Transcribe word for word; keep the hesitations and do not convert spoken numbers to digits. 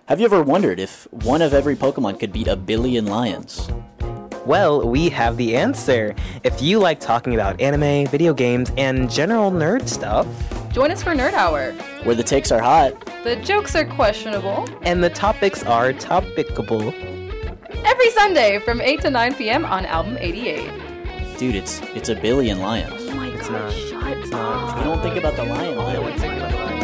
Have you ever wondered if one of every Pokemon could beat a billion lions? Well, we have the answer. If you like talking about anime, video games, and general nerd stuff, join us for Nerd Hour, where the takes are hot, the jokes are questionable, and the topics are topicable. Every Sunday from eight to nine p.m. on Album eighty-eight. Dude, it's it's a billion lions. Oh my It's god, not. shut It's up. not. You don't think about the lion. I don't think about